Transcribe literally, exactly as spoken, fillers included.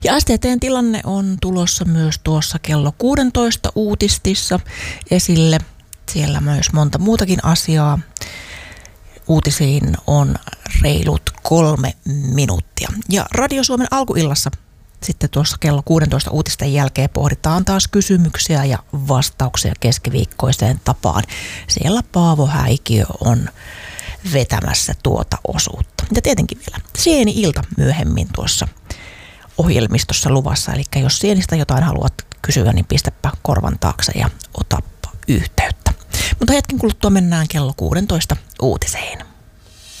Ja S T T:n tilanne on tulossa myös tuossa kello kuusitoista uutistissa esille. Siellä myös monta muutakin asiaa. Uutisiin on reilut kolme minuuttia. Ja Radio Suomen alkuillassa sitten tuossa kello kuusitoista uutisten jälkeen pohditaan taas kysymyksiä ja vastauksia keskiviikkoiseen tapaan. Siellä Paavo Häikiö on vetämässä tuota osuutta. Ja tietenkin vielä Sieni-ilta myöhemmin tuossa ohjelmistossa luvassa. Eli jos Sienistä jotain haluat kysyä, niin pistäpä korvan taakse ja otappa yhteyttä. Mutta hetken kuluttua mennään kello kuusitoista uutiseen.